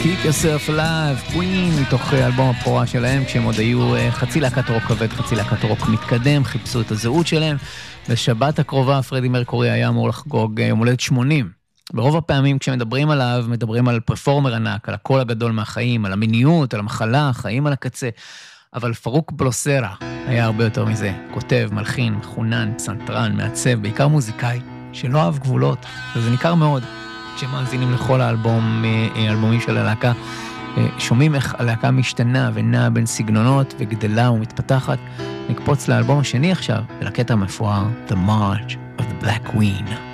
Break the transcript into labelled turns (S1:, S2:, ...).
S1: Keep Yourself Alive, Queen, מתוך אלבום הפורה שלהם, כשהם עוד היו חצי להקת רוק כבד, חצי להקת רוק מתקדם, חיפשו את הזהות שלהם. בשבת הקרובה פרדי מרקורי היה אמור לחגוג יום הולדת 80. ברוב הפעמים כשמדברים עליו, מדברים על פרפורמר ענק, על הקול הגדול מהחיים, על המיניות, על המחלה, חיים על הקצה. אבל פרוק בלוסרה היה הרבה יותר מזה. כותב, מלחין, מחונן, פסנתרן, מעצב, בעיקר מוזיקאי, שלא אהב גבולות, וזה ניכר מאוד. כשמאזינים לכל האלבומים של הלהקה, שומעים איך הלהקה משתנה ונעה בין סגנונות וגדלה ומתפתחת. נקפוץ לאלבום השני עכשיו, ולקטע המפואר, The March of the Black Queen.